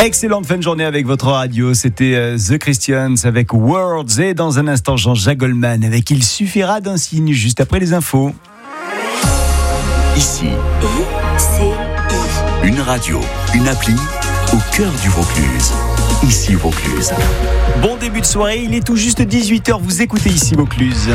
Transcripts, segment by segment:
Excellente fin de journée avec votre radio. C'était The Christians avec Words. Et dans un instant, Jean-Jacques Goldman avec Il suffira d'un signe juste après les infos. Ici, une radio, une appli au cœur du Vaucluse. Ici Vaucluse. Bon début de soirée, il est tout juste 18h. Vous écoutez Ici Vaucluse.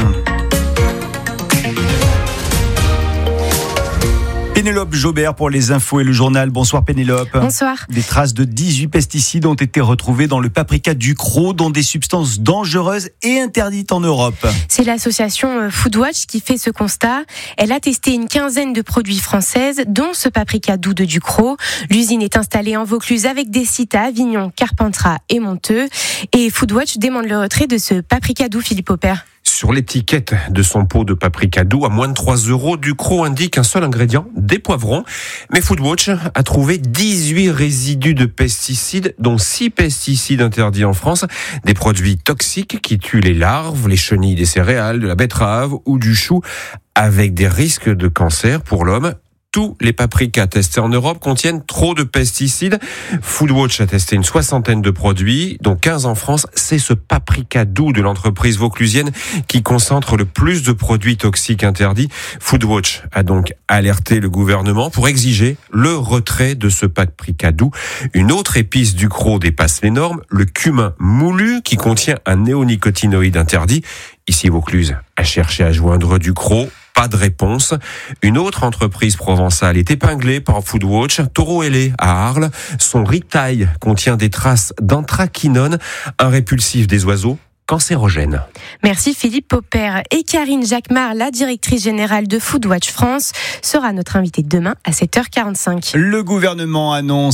Pénélope Jobert pour les infos et le journal. Bonsoir Pénélope. Bonsoir. Des traces de 18 pesticides ont été retrouvées dans le paprika Ducros, dont des substances dangereuses et interdites en Europe. C'est l'association Foodwatch qui fait ce constat. Elle a testé une quinzaine de produits françaises, dont ce paprika doux de Ducros. L'usine est installée en Vaucluse avec des sites à Avignon, Carpentras et Monteux. Et Foodwatch demande le retrait de ce paprika doux, Philippe Aupert. Sur l'étiquette de son pot de paprika doux à moins de 3 €, Ducros indique un seul ingrédient, des poivrons. Mais Foodwatch a trouvé 18 résidus de pesticides, dont 6 pesticides interdits en France. Des produits toxiques qui tuent les larves, les chenilles des céréales, de la betterave ou du chou, avec des risques de cancer pour l'homme. Tous les paprikas testés en Europe contiennent trop de pesticides. Foodwatch a testé une 60aine de produits, dont 15 en France. C'est ce paprika doux de l'entreprise vauclusienne qui concentre le plus de produits toxiques interdits. Foodwatch a donc alerté le gouvernement pour exiger le retrait de ce paprika doux. Une autre épice Ducros dépasse les normes, le cumin moulu qui contient un néonicotinoïde interdit. Ici Vaucluse a cherché à joindre Ducros. Pas de réponse. Une autre entreprise provençale est épinglée par Foodwatch. Taureau ailé à Arles. Son ritail contient des traces d'anthraquinone, un répulsif des oiseaux cancérogène. Merci Philippe Aupert. Et Karine Jacquemart, la directrice générale de Foodwatch France, sera notre invitée demain à 7h45. Le gouvernement annonce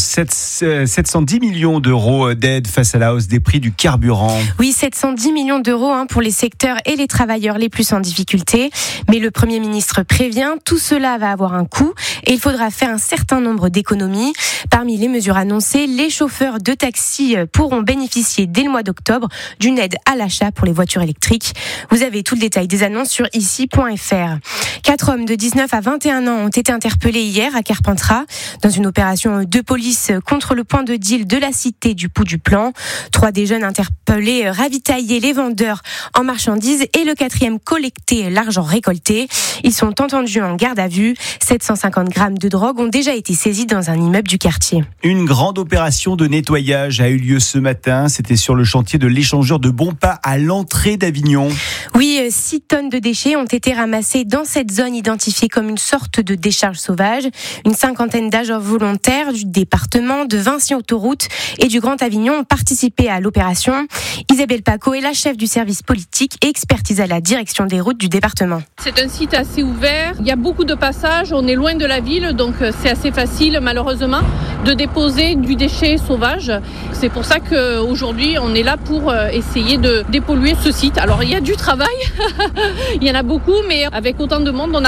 710 millions d'euros d'aide face à la hausse des prix du carburant. Oui, 710 millions d'euros pour les secteurs et les travailleurs les plus en difficulté. Mais le Premier ministre prévient, tout cela va avoir un coût et il faudra faire un certain nombre d'économies. Parmi les mesures annoncées, les chauffeurs de taxi pourront bénéficier dès le mois d'octobre d'une aide à l'achat pour les voitures électriques. Vous avez tout le détail des annonces sur ici.fr. 4 hommes de 19 à 21 ans ont été interpellés hier à Carpentras dans une opération de police contre le point de deal de la cité du Pou du Plan. 3 des jeunes interpellés ravitaillaient les vendeurs en marchandises et le 4e collectait l'argent récolté. Ils sont entendus en garde à vue. 750 grammes de drogue ont déjà été saisis dans un immeuble du quartier. Une grande opération de nettoyage a eu lieu ce matin. C'était sur le chantier de l'échangeur de Bonpas à l'entrée d'Avignon. Oui, 6 tonnes de déchets ont été ramassés dans cette zone identifiée comme une sorte de décharge sauvage. Une 50aine d'agents volontaires du département, de Vinci Autoroute et du Grand Avignon ont participé à l'opération. Isabelle Paco est la chef du service politique et expertise à la direction des routes du département. C'est un site assez ouvert, il y a beaucoup de passages, on est loin de la ville, donc c'est assez facile malheureusement de déposer du déchet sauvage. C'est pour ça qu'aujourd'hui on est là pour essayer de dépolluer ce site. Alors il y a du travail, il y en a beaucoup, mais avec autant de monde, on